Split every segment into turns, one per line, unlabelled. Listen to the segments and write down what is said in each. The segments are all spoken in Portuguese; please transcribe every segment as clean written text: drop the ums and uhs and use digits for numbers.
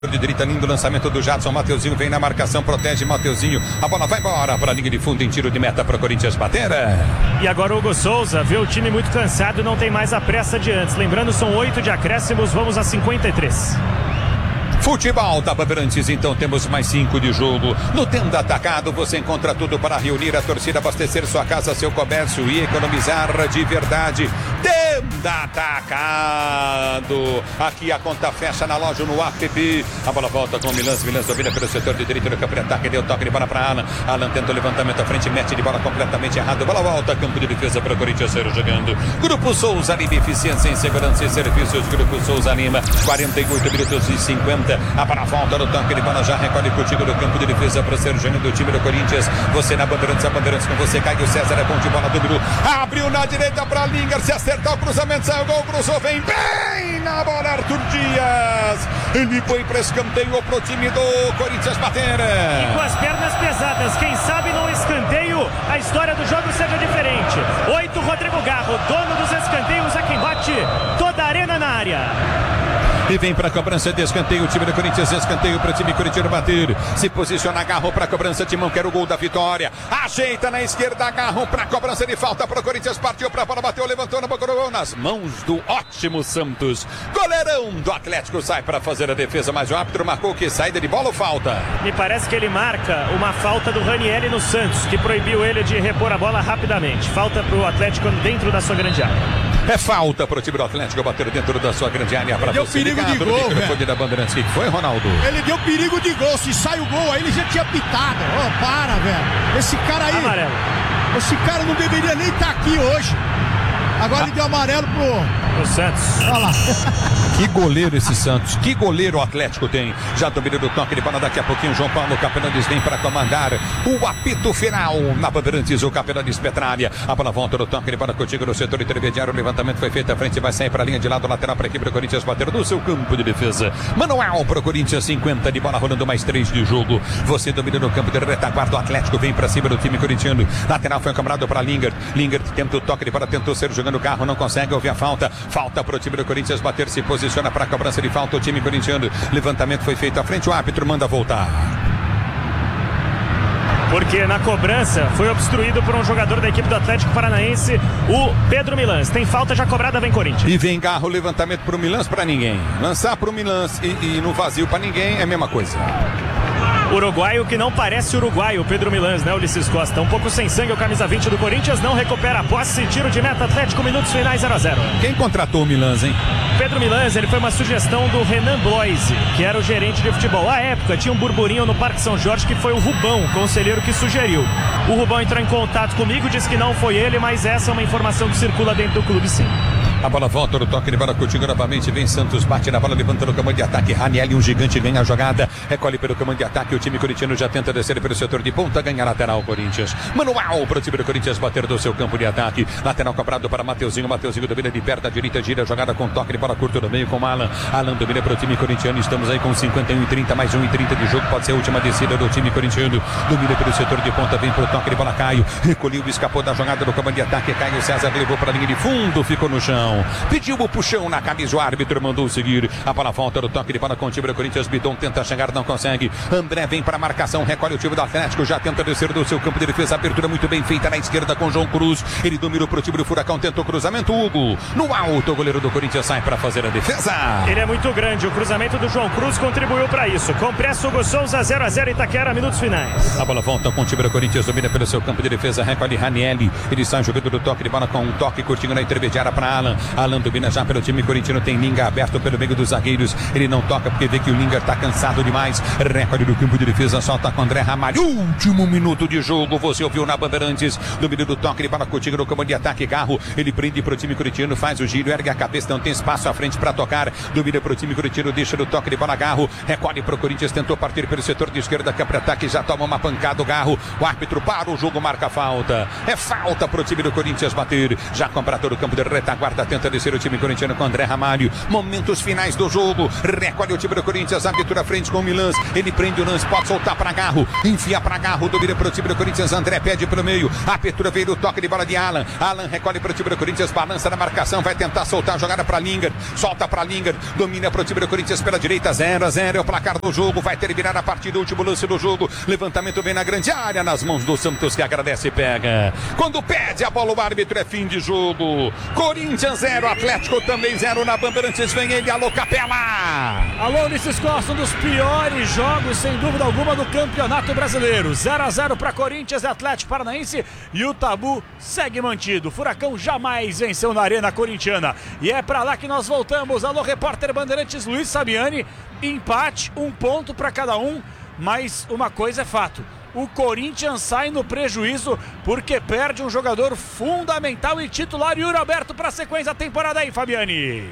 De direita, lindo lançamento do Jadson. Mateuzinho vem na marcação, protege Mateuzinho. A bola vai embora para a linha de fundo em tiro de meta para o Corinthians bater.
E agora o Hugo Souza vê o time muito cansado e não tem mais a pressa de antes. Lembrando, são 8 de acréscimos, vamos a 53.
Futebol da Bandeirantes, então temos mais 5 de jogo. No Tenda Atacado você encontra tudo para reunir a torcida, abastecer sua casa, seu comércio e economizar de verdade. Tenda Atacado. Aqui a conta fecha na loja no app. A bola volta com o Milan domina pelo setor de direita no campo de ataque. Deu toque de bola para Alan. Alan tenta o levantamento à frente, mete de bola completamente errado. Bola volta, campo de defesa para o Corinthians ser jogando. Grupo Souza Lima, eficiência em segurança e serviços. Grupo Souza Lima, 48 minutos e 50. A para a volta do tanque de bola já recolhe contigo do campo de defesa para ser jogando do time do Corinthians. Você na Bandeirantes, a Bandeirantes com você. Caio César é bom de bola, dominou. Abriu na direita para Linger. Se acertar o cruzamento, saiu o gol, cruzou, vem bem na bola Arthur Dias. Ele foi para escanteio pro time do Corinthians bater.
E com as pernas pesadas, quem sabe no escanteio a história do jogo seja diferente. 8, Rodrigo Garro, dono dos escanteios, é quem bate toda a arena na área.
E vem para a cobrança de escanteio, o time do Corinthians, escanteio para o time corintiano bater. Se posiciona, Agarro para a cobrança, Timão quer o gol da vitória. Ajeita na esquerda, Agarro para a cobrança de falta para o Corinthians, partiu para a bola, bateu, levantou na boca do gol, nas mãos do ótimo Santos. Goleirão do Atlético sai para fazer a defesa, mas o árbitro marcou que saída de bola ou falta?
Me parece que ele marca uma falta do Ranieri no Santos, que proibiu ele de repor a bola rapidamente. Falta para o Atlético dentro da sua grande área.
É falta para o time do Atlético bater dentro da sua grande área. Para
deu perigo de gol, velho.
Da Bandeirantes. O que foi, Ronaldo?
Ele deu perigo de gol. Se sai o gol, aí ele já tinha pitado. Oh, para, velho. Esse cara aí.
Amarelo.
Esse cara não deveria nem estar aqui hoje. Agora ele deu amarelo pro
Santos.
Olha lá.
Que goleiro esse Santos. Que goleiro o Atlético tem. Já domina do toque de bola. Daqui a pouquinho João Paulo Capelanes vem para comandar o apito final na Bandeirantes. O Capelanes Petralha. A bola volta no toque de bola contigo no setor intermediário. O levantamento foi feito à frente. Vai sair para a linha de lado lateral para a equipe do Corinthians bater no seu campo de defesa. Manuel para o Corinthians. 50 de bola rolando, mais 3 de jogo. Você domina no campo de retaguarda. O Atlético vem para cima do time corintiano. Lateral foi encambrado para Linger. Linger tenta o toque de bola. Tentou ser jogando o carro. Não consegue ouvir a falta. Falta para o time do Corinthians bater. Se posiciona para a cobrança de falta o time corintiano. Levantamento foi feito à frente. O árbitro manda voltar.
Porque na cobrança foi obstruído por um jogador da equipe do Atlético Paranaense, o Pedro Milans. Tem falta já cobrada, vem Corinthians.
E vem Garro, levantamento para o Milans, para ninguém. Lançar para o Milans e no vazio para ninguém é a mesma coisa.
Uruguaio que não parece uruguaio, Pedro Milans, né, Ulisses Costa? Um pouco sem sangue, o camisa 20 do Corinthians não recupera a posse, tiro de meta Atlético, minutos finais 0-0.
Quem contratou o Milans, hein?
Pedro Milans, ele foi uma sugestão do Renan Bloise, que era o gerente de futebol. À época, tinha um burburinho no Parque São Jorge que foi o Rubão, conselheiro que sugeriu. O Rubão entrou em contato comigo, disse que não foi ele, mas essa é uma informação que circula dentro do clube, sim.
A bola volta no toque de bola contigo novamente. Vem Santos, bate na bola, levanta no comando de ataque. Ranieri, um gigante, ganha a jogada. Recolhe pelo comando de ataque. O time corintiano já tenta descer pelo setor de ponta. Ganha lateral Corinthians. Manual para o time do Corinthians bater do seu campo de ataque. Lateral cobrado para Mateuzinho. Mateuzinho domina de perto à direita. Gira a jogada com toque de bola curto no meio com Alan. Alan domina para o time corintiano. Estamos aí com 51 e 30, mais 1 e 30 de jogo. Pode ser a última descida do time corintiano. Domina pelo setor de ponta. Vem para o toque de bola. Caio recolheu, escapou da jogada do comando de ataque. Caio César levou para a linha de fundo. Ficou no chão. Pediu o puxão na camisa, o árbitro mandou seguir. A bola volta do toque de bola com o time do Corinthians. Bidon tenta chegar, não consegue. André vem para a marcação, recolhe o time do Atlético, já tenta descer do seu campo de defesa. Abertura muito bem feita na esquerda com João Cruz. Ele dominou para o time do Furacão, tentou cruzamento. Hugo no alto, o goleiro do Corinthians sai para fazer a defesa.
Ele é muito grande, o cruzamento do João Cruz contribuiu para isso. Com pressa, Hugo Souza, 0-0 Itaquera, minutos finais.
A bola volta com o time do Corinthians, domina pelo seu campo de defesa, recolhe Ranieri. Ele sai jogando do toque de bola com um toque curtinho na intermediária para Alan. Alan domina já pelo time corintiano, tem Linga aberto pelo meio dos zagueiros. Ele não toca porque vê que o Linga está cansado demais. Recorde do campo de defesa, solta com André Ramalho. Último minuto de jogo, você ouviu na Bandeirantes. Domínio do toque de bola contigo no comando de ataque. Garro, ele prende pro time corintiano, faz o giro, ergue a cabeça, não tem espaço à frente para tocar. Domina pro time corintiano, deixa no toque de bola. Garro, recolhe pro Corinthians, tentou partir pelo setor de esquerda, que é para ataque, já toma uma pancada. O Garro, o árbitro para o jogo, marca falta. É falta pro time do Corinthians bater. Já compra todo o campo de retaguarda. tenta descer o time corintiano com André Ramalho. Momentos finais do jogo. Recolhe o time do Corinthians. Abertura frente com o Milans. Ele prende o lance, pode soltar para Garro. Enfia para Garro. Domina para o time do Corinthians. André pede para o meio. A abertura veio do toque de bola de Alan. Alan recolhe para o time do Corinthians. Balança na marcação. Vai tentar soltar a jogada para Lingard. Solta para Lingard. Domina para o time do Corinthians pela direita. 0-0 é o placar do jogo. Vai terminar a partida. Último lance do jogo. Levantamento bem na grande área. Nas mãos do Santos, que agradece e pega. Quando pede a bola, o árbitro, é fim de jogo. Corinthians 0, Atlético também 0 na Bandeirantes. Vem ele, alô Capela.
Alô, Ulisses Costa, um dos piores jogos, sem dúvida alguma, do Campeonato Brasileiro. 0-0 para Corinthians e Atlético Paranaense, e o tabu segue mantido. O Furacão jamais venceu na Arena Corintiana. E é para lá que nós voltamos. Alô, repórter Bandeirantes Luiz Sabiani. Empate, 1 ponto para cada um, mas uma coisa é fato: o Corinthians sai no prejuízo porque perde um jogador fundamental e titular, Yuri Alberto, para a sequência da temporada aí, Fabiani.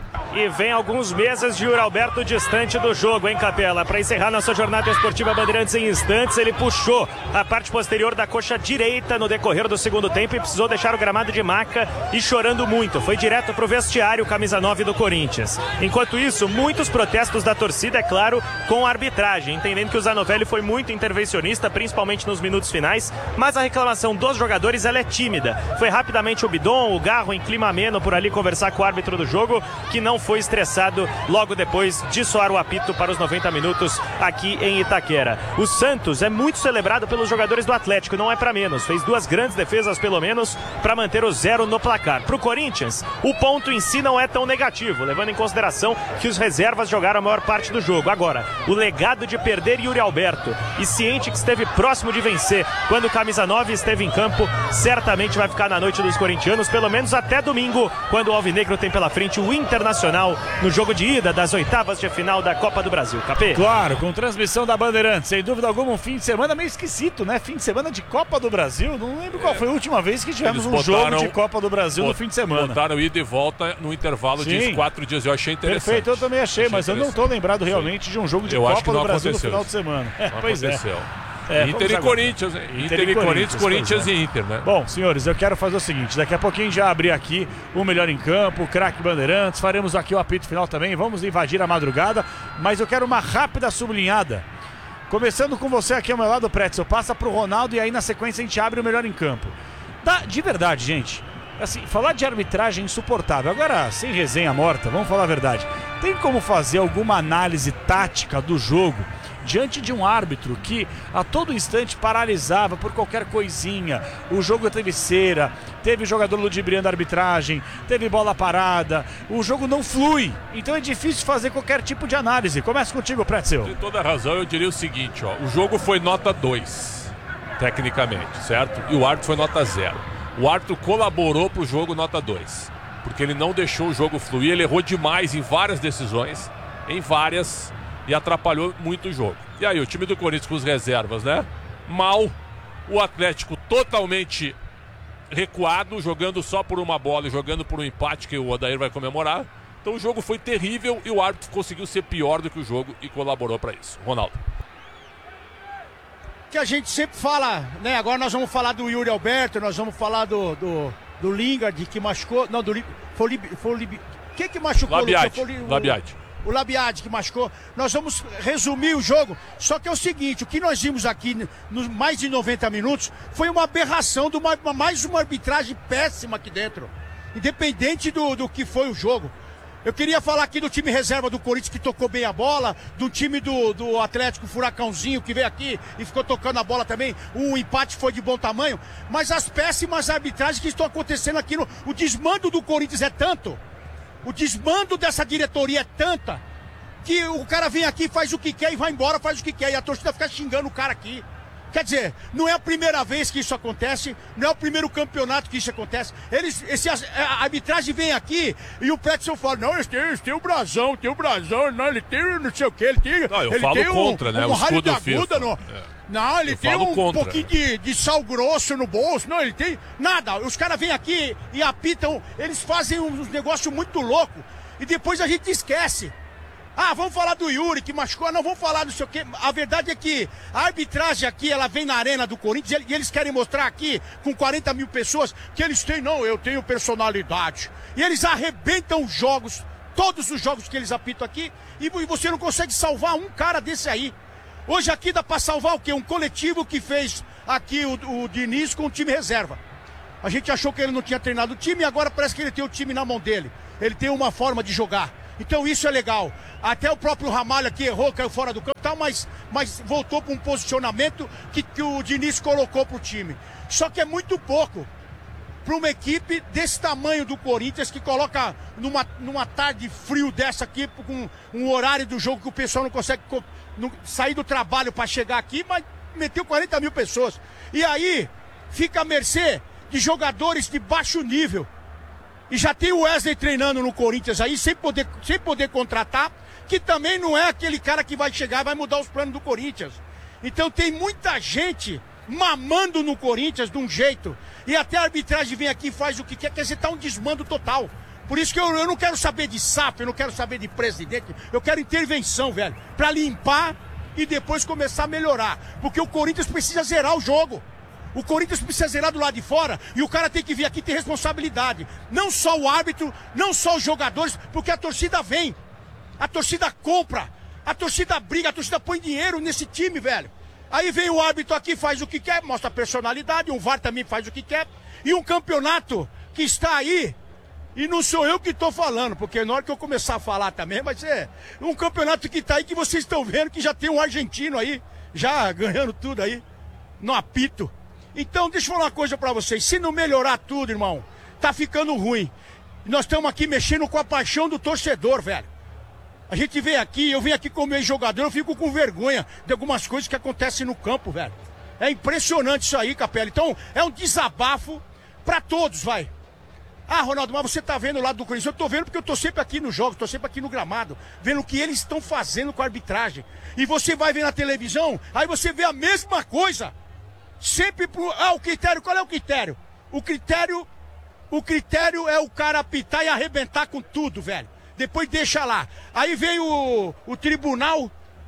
E vem alguns meses de Yuri Alberto distante do jogo, hein, Capela? Para encerrar nossa jornada esportiva Bandeirantes em instantes, ele puxou a parte posterior da coxa direita no decorrer do segundo tempo e precisou deixar o gramado de maca e chorando muito. Foi direto para o vestiário, camisa 9 do Corinthians. Enquanto isso, muitos protestos da torcida, é claro, com a arbitragem, entendendo que o Zanovelli foi muito intervencionista, principalmente nos minutos finais, mas a reclamação dos jogadores, ela é tímida. Foi rapidamente o Bidon, o Garro em clima ameno por ali conversar com o árbitro do jogo, que não foi estressado logo depois de soar o apito para os 90 minutos aqui em Itaquera. O Santos é muito celebrado pelos jogadores do Atlético, não é para menos. Fez 2 grandes defesas pelo menos para manter o 0 no placar. Para o Corinthians, o ponto em si não é tão negativo, levando em consideração que os reservas jogaram a maior parte do jogo. Agora, o legado de perder Yuri Alberto, e ciente que esteve próximo de vencer quando o camisa 9 esteve em campo, certamente vai ficar na noite dos corintianos, pelo menos até domingo, quando o Alvinegro tem pela frente o Internacional no jogo de ida das oitavas de final da Copa do Brasil. Capê?
Claro, com transmissão da Bandeirantes, sem dúvida alguma, um fim de semana meio esquisito, né? Fim de semana de Copa do Brasil. Não lembro qual foi a última vez que tivemos um jogo de Copa do Brasil no fim de semana.
Botaram ida e volta no intervalo de 4 dias. Eu achei interessante.
Perfeito, eu também achei, mas eu não estou lembrado realmente de um jogo de Copa do Brasil no final de semana.
Pois aconteceu. Inter e Corinthians, Inter e Corinthians, Corinthians e Inter, né?
Bom, senhores, eu quero fazer o seguinte: daqui a pouquinho já abrir aqui o Melhor em Campo, o Craque Bandeirantes, faremos aqui o apito final também, vamos invadir a madrugada, mas eu quero uma rápida sublinhada. Começando com você aqui ao meu lado, Pretzel, passa pro Ronaldo e aí na sequência a gente abre o Melhor em Campo. De verdade, gente, assim, falar de arbitragem é insuportável. Agora, sem resenha morta, vamos falar a verdade. Tem como fazer alguma análise tática do jogo diante de um árbitro que a todo instante paralisava por qualquer coisinha? O jogo teve cera, teve jogador ludibriando a arbitragem, teve bola parada, o jogo não flui, então é difícil fazer qualquer tipo de análise. Começa contigo, Pretzel.
De toda razão, eu diria o seguinte, ó, o jogo foi nota 2, tecnicamente, certo? E o árbitro foi nota 0. O árbitro colaborou pro jogo nota 2, porque ele não deixou o jogo fluir, ele errou demais em várias decisões, e atrapalhou muito o jogo. E aí, o time do Corinthians com os reservas, né? Mal. O Atlético totalmente recuado, jogando só por uma bola e jogando por um empate que o Odair vai comemorar. Então o jogo foi terrível e o árbitro conseguiu ser pior do que o jogo e colaborou para isso. Ronaldo.
Que a gente sempre fala, né? Agora nós vamos falar do Yuri Alberto, nós vamos falar do Lingard, que machucou. Não, quem que machucou?
Labiade.
O Labiade que machucou. Nós vamos resumir o jogo. Só que é o seguinte: o que nós vimos aqui nos mais de 90 minutos foi uma aberração, mais uma arbitragem péssima aqui dentro. Independente do que foi o jogo. Eu queria falar aqui do time reserva do Corinthians, que tocou bem a bola, do time do Atlético, Furacãozinho, que veio aqui e ficou tocando a bola também. O empate foi de bom tamanho. Mas as péssimas arbitragens que estão acontecendo aqui, o desmando do Corinthians é tanto. O desmando dessa diretoria é tanta que o cara vem aqui, faz o que quer e vai embora, faz o que quer. E a torcida fica xingando o cara aqui. Quer dizer, não é a primeira vez que isso acontece, não é o primeiro campeonato que isso acontece. A arbitragem vem aqui e o Petson fala: não, eles têm o brasão, não, ele tem não sei o que, ele tem.
Não, eu
ele
falo
tem
contra, né? O escudo
da aguda, não, ele tem pouquinho de sal grosso no bolso. Não, ele tem nada. Os caras vêm aqui e apitam, eles fazem uns negócios muito loucos e depois a gente esquece. Ah, vamos falar do Yuri que machucou, não vamos falar do sei o quê. A verdade é que a arbitragem aqui, ela vem na arena do Corinthians e eles querem mostrar aqui, com 40 mil pessoas, que eles têm, não, eu tenho personalidade. E eles arrebentam os jogos, todos os jogos que eles apitam aqui, e você não consegue salvar um cara desse aí. Hoje aqui dá pra salvar o quê? Um coletivo que fez aqui o Diniz com o time reserva. A gente achou que ele não tinha treinado o time e agora parece que ele tem o time na mão dele. Ele tem uma forma de jogar. Então isso é legal. Até o próprio Ramalho aqui errou, caiu fora do campo, tal, mas voltou para um posicionamento que o Diniz colocou pro time. Só que é muito pouco para uma equipe desse tamanho do Corinthians, que coloca numa tarde frio dessa aqui, com um horário do jogo que o pessoal não consegue sair do trabalho para chegar aqui, mas meteu 40 mil pessoas. E aí fica à mercê de jogadores de baixo nível. E já tem o Wesley treinando no Corinthians aí, sem poder contratar, que também não é aquele cara que vai chegar e vai mudar os planos do Corinthians. Então tem muita gente mamando no Corinthians de um jeito, e até a arbitragem vem aqui e faz o que quer dizer, tá um desmando total. Por isso que eu não quero saber de SAF, eu não quero saber de presidente, eu quero intervenção, velho, pra limpar e depois começar a melhorar. Porque o Corinthians precisa zerar o jogo. O Corinthians precisa zerar do lado de fora e o cara tem que vir aqui ter responsabilidade. Não só o árbitro, não só os jogadores, porque a torcida vem. A torcida compra, a torcida briga, a torcida põe dinheiro nesse time, velho. Aí vem o árbitro aqui, faz o que quer, mostra a personalidade, o VAR também faz o que quer. E um campeonato que está aí, e não sou eu que estou falando, porque na hora que eu começar a falar também vai ser um campeonato que está aí, que vocês estão vendo que já tem um argentino aí, já ganhando tudo aí, no apito. Então, deixa eu falar uma coisa pra vocês. Se não melhorar tudo, irmão, tá ficando ruim. Nós estamos aqui mexendo com a paixão do torcedor, velho. A gente vem aqui, eu venho aqui como ex-jogador, eu fico com vergonha de algumas coisas que acontecem no campo, velho. É impressionante isso aí, Capela. Então, é um desabafo pra todos, vai. Ah, Ronaldo, mas você tá vendo o lado do Corinthians? Eu tô vendo porque eu tô sempre aqui nos jogos, tô sempre aqui no gramado, vendo o que eles estão fazendo com a arbitragem. E você vai ver na televisão, aí você vê a mesma coisa. Sempre pro... o critério, qual é o critério? O critério é o cara apitar e arrebentar com tudo, velho. Depois deixa lá. Aí vem o tribunal,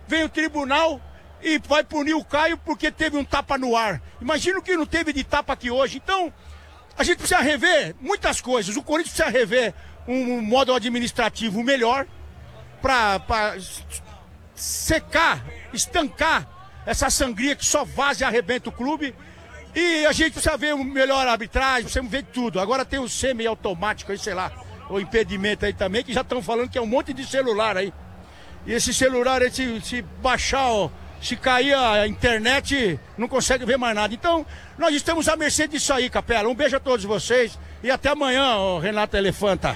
e vai punir o Caio porque teve um tapa no ar. Imagina o que não teve de tapa aqui hoje. Então, a gente precisa rever muitas coisas. O Corinthians precisa rever um modo administrativo melhor para secar, estancar essa sangria que só vaza e arrebenta o clube. E a gente precisa ver uma melhor arbitragem, precisa ver tudo. Agora tem o semi-automático aí, sei lá, o impedimento aí também, que já estão falando que é um monte de celular aí. E esse celular aí, se baixar, ó, se cair a internet, não consegue ver mais nada. Então, nós estamos à mercê disso aí, Capela. Um beijo a todos vocês e até amanhã, ó, Renato Elefanta.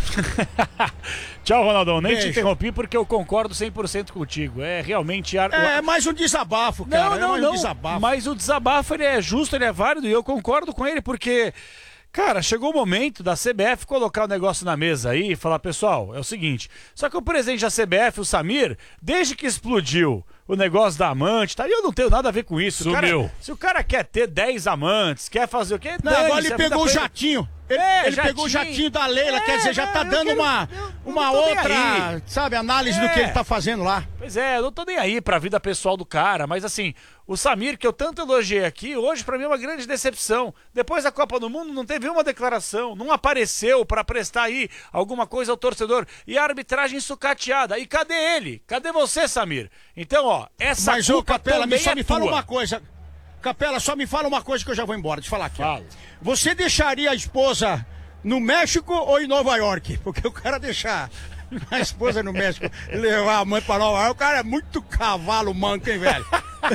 Tchau, Ronaldão. Nem
Beijo.
te interrompi porque eu concordo 100% contigo. É realmente...
É mais um desabafo, cara. Um desabafo.
Mas o desabafo, ele é justo, ele é válido e eu concordo com ele porque... Cara, chegou o momento da CBF colocar o negócio na mesa aí e falar, pessoal, é o seguinte, só que o presidente da CBF, o Samir, desde que explodiu o negócio da amante, tá? E eu não tenho nada a ver com isso.
Sumiu.
Se o cara quer ter 10 amantes, quer fazer o quê?
Não, agora ele pegou o jatinho. Ele pegou o jatinho da Leila, quer dizer, já tá dando uma outra, sabe, análise do que ele tá fazendo lá.
Pois é, eu não tô nem aí pra vida pessoal do cara, mas assim, o Samir, que eu tanto elogiei aqui, hoje pra mim é uma grande decepção. Depois da Copa do Mundo não teve uma declaração, não apareceu pra prestar aí alguma coisa ao torcedor. E a arbitragem sucateada. E cadê ele? Cadê você, Samir? Então, ó, essa
mas,
culpa
Capela,
também
só
é
me
tua.
fala uma coisa. Capela, só me fala uma coisa que eu já vou embora. Deixa eu falar aqui.
Fala.
Você deixaria a esposa no México ou em Nova York? Porque o cara deixar a esposa no México e levar a mãe pra Nova York, o cara é muito cavalo manco, hein, velho?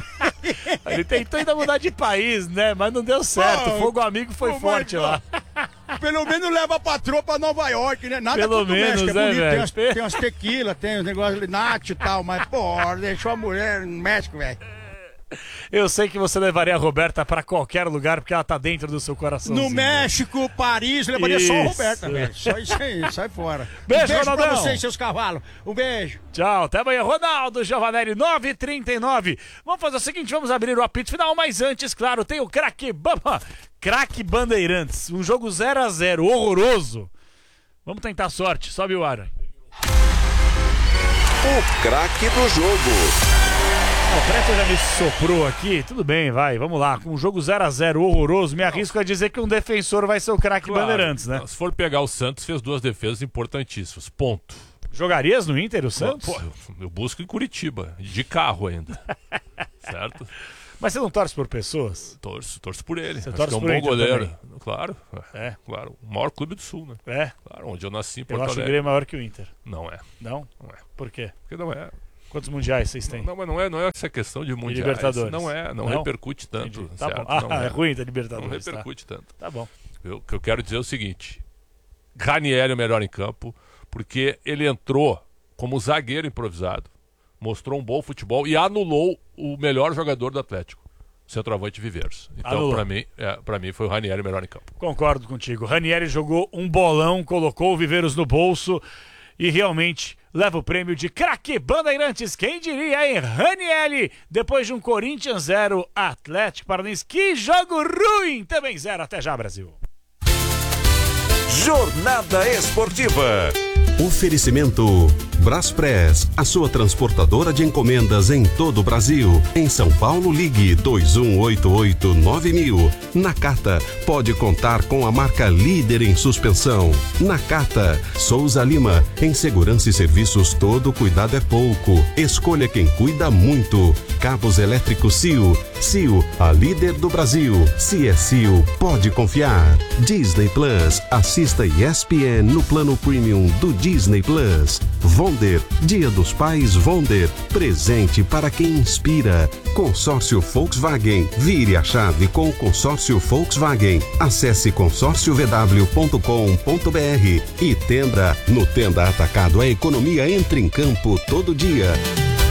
Ele tentou ainda mudar de país, né? Mas não deu certo. O fogo amigo foi forte lá.
Pelo menos leva a patroa pra Nova York, né? Nada
Pelo
contra o
menos,
México, é
né,
bonito.
velho?
Tem umas tequila, tem uns negócios de nacho e tal, mas, pô, deixou a mulher no México, velho.
Eu sei que você levaria a Roberta pra qualquer lugar, porque ela tá dentro do seu coração.
No México, Paris, levaria só a
Isso.
Roberta, velho. Só isso aí, sai fora.
Beijo,
pra
Ronaldão.
vocês, seus cavalos. Um beijo.
Tchau, até amanhã. Ronaldo Giovanelli, 9h39. Vamos fazer o seguinte, vamos abrir o apito final, mas antes, claro, tem o craque Bandeirantes. Um jogo 0-0, horroroso. Vamos tentar a sorte, sobe o ar.
O craque do jogo.
O Preto já me soprou aqui, tudo bem, vai, vamos lá. Com um jogo 0-0 horroroso, me arrisco a dizer que um defensor vai ser o craque Bandeirantes, né?
Se for pegar o Santos, fez 2 defesas importantíssimas, ponto.
Jogarias no Inter o Santos?
Pô, eu busco em Curitiba, de carro ainda, certo?
Mas você não torce por pessoas?
Torço por ele.
Você
Acho
torce
que é um
por
bom
Inter
goleiro.
também.
Claro. Claro. O maior clube do Sul, né?
É.
Claro, onde eu nasci em
Eu
Porto
acho o
Alegre.
Grêmio maior que o Inter.
Não é.
Não?
Não é.
Por quê?
Porque não é.
Quantos mundiais vocês têm?
Não, mas não é essa questão de mundiais.
Libertadores.
Não repercute tanto.
Entendi. Tá
certo?
bom.
Não
É ruim da Libertadores.
Não repercute tanto.
Tá bom.
O que eu quero dizer é o seguinte: Ranieri é o melhor em campo, porque ele entrou como zagueiro improvisado, mostrou um bom futebol e anulou o melhor jogador do Atlético, centroavante Viveiros. Então, pra mim, foi o Ranieri o melhor em campo.
Concordo contigo. Ranieri jogou um bolão, colocou o Viveiros no bolso e realmente leva o prêmio de craque Bandeirantes. Quem diria, hein? Ranieri, depois de um Corinthians 0, Atlético Paranaense. Que jogo ruim! Também 0. Até já, Brasil.
Jornada Esportiva.
Oferecimento Braspress, a sua transportadora de encomendas em todo o Brasil. Em São Paulo, ligue 2188-9000. Nakata, pode contar com a marca líder em suspensão. Nakata, Souza Lima, em segurança e serviços todo cuidado é pouco. Escolha quem cuida muito. Cabos elétricos Sil. Sil, a líder do Brasil. Se é Sil, pode confiar. Disney Plus, assista ESPN no plano premium do Disney Plus. Wonder, Dia dos Pais Wonder, presente para quem inspira. Consórcio Volkswagen, vire a chave com o consórcio Volkswagen. Acesse consórciovw.com.br e Tenda. No Tenda Atacado a economia entra em campo todo dia.